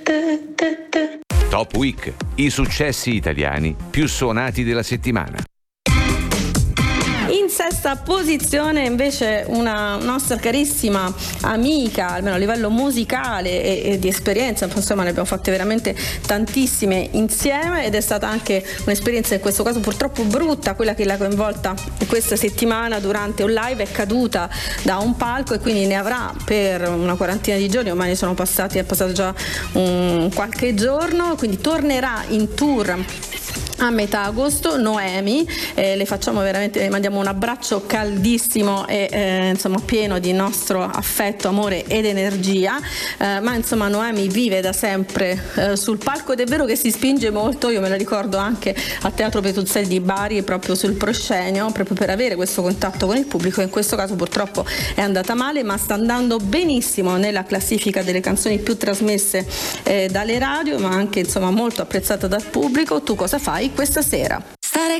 Top Week, i successi italiani più suonati della settimana. In sesta posizione invece una nostra carissima amica, almeno a livello musicale e di esperienza, insomma ne abbiamo fatte veramente tantissime insieme ed è stata anche un'esperienza in questo caso purtroppo brutta, quella che l'ha coinvolta questa settimana durante un live. È caduta da un palco e quindi ne avrà per una quarantina di giorni, ormai è passato già qualche giorno, quindi tornerà in tour a metà agosto. Noemi, le mandiamo un abbraccio caldissimo e insomma pieno di nostro affetto, amore ed energia, ma insomma Noemi vive da sempre sul palco ed è vero che si spinge molto. Io me la ricordo anche al Teatro Petruzzelli di Bari, proprio sul proscenio, proprio per avere questo contatto con il pubblico. In questo caso purtroppo è andata male, ma sta andando benissimo nella classifica delle canzoni più trasmesse dalle radio, ma anche insomma molto apprezzata dal pubblico. Tu cosa fai questa sera?